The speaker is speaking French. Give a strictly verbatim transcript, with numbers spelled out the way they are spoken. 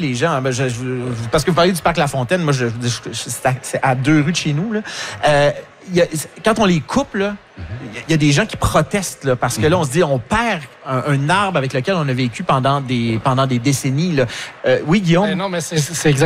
les gens, ben, je, je, parce que vous parlez du parc La Fontaine, moi, je, je, je, c'est, à, c'est à deux rues de chez nous, là. Euh, y a, quand on les coupe, là, il y a des gens qui protestent là, parce que là, on se dit, on perd un, un arbre avec lequel on a vécu pendant des, pendant des décennies. Là. Euh, oui, Guillaume? Mais non, mais c'est, c'est exactement